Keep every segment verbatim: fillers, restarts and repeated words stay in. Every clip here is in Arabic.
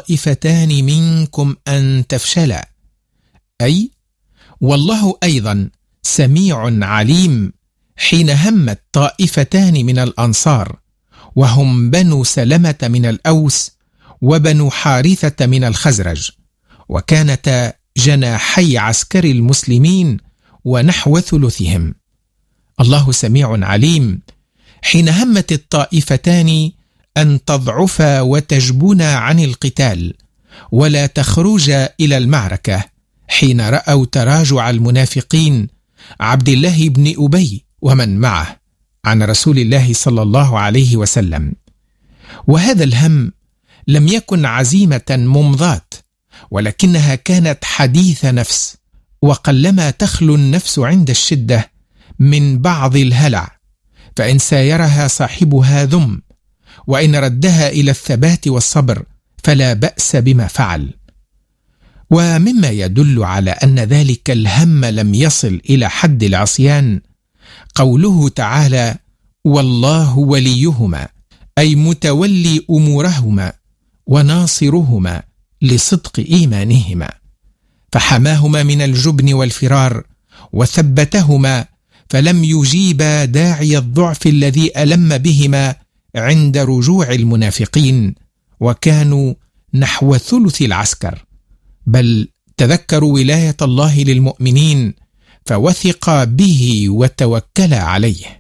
الطائفتان منكم أن تفشلا، أي والله أيضا سميع عليم حين همت طائفتان من الأنصار وهم بنو سلمة من الأوس وبنو حارثة من الخزرج، وكانتا جناحي عسكر المسلمين ونحو ثلثهم. الله سميع عليم حين همت الطائفتان أن تضعفا وتجبنا عن القتال ولا تخرجا إلى المعركة، حين رأوا تراجع المنافقين عبد الله بن أبي ومن معه عن رسول الله صلى الله عليه وسلم. وهذا الهم لم يكن عزيمة ممضاة، ولكنها كانت حديث نفس، وقلما تخلو النفس عند الشدة من بعض الهلع، فإن سايرها صاحبها ذم، وإن ردها إلى الثبات والصبر فلا بأس بما فعل. ومما يدل على أن ذلك الهم لم يصل إلى حد العصيان قوله تعالى: والله وليهما، أي متولي أمورهما وناصرهما لصدق إيمانهما، فحماهما من الجبن والفرار وثبتهما، فلم يجيبا داعي الضعف الذي ألم بهما عند رجوع المنافقين، وكانوا نحو ثلث العسكر، بل تذكروا ولاية الله للمؤمنين فوثقا به وتوكلا عليه.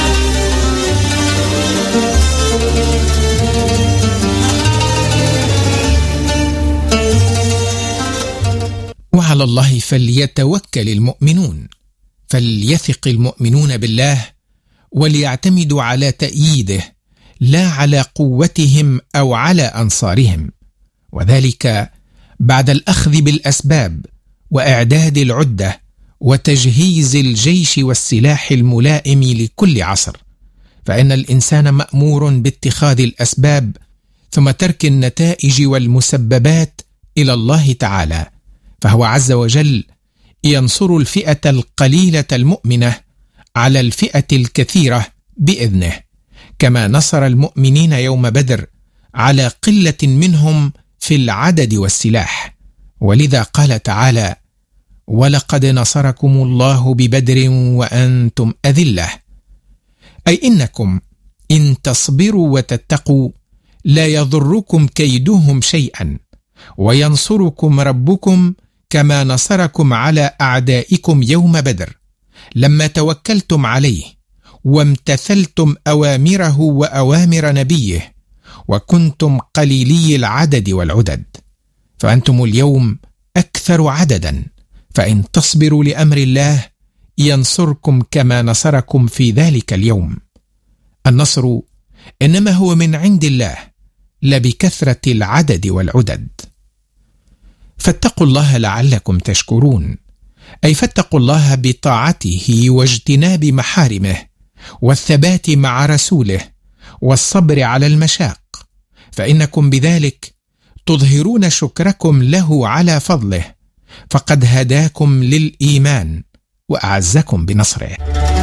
وعلى الله فليتوكل المؤمنون، فليثق المؤمنون بالله وليعتمدوا على تأييده لا على قوتهم أو على أنصارهم، وذلك بعد الأخذ بالأسباب وإعداد العدة وتجهيز الجيش والسلاح الملائم لكل عصر، فإن الإنسان مأمور باتخاذ الأسباب ثم ترك النتائج والمسببات إلى الله تعالى، فهو عز وجل ينصر الفئة القليلة المؤمنة على الفئة الكثيرة بإذنه، كما نصر المؤمنين يوم بدر على قلة منهم في العدد والسلاح. ولذا قال تعالى: ولقد نصركم الله ببدر وأنتم أذلة، أي إنكم إن تصبروا وتتقوا لا يضركم كيدهم شيئا، وينصركم ربكم كما نصركم على أعدائكم يوم بدر، لما توكلتم عليه وامتثلتم أوامره وأوامر نبيه، وكنتم قليلي العدد والعدد، فأنتم اليوم أكثر عددا، فإن تصبروا لأمر الله ينصركم كما نصركم في ذلك اليوم. النصر إنما هو من عند الله لا بكثرة العدد والعدد. فاتقوا الله لعلكم تشكرون، أي فاتقوا الله بطاعته واجتناب محارمه والثبات مع رسوله والصبر على المشاق، فإنكم بذلك تظهرون شكركم له على فضله، فقد هداكم للإيمان وأعزكم بنصره.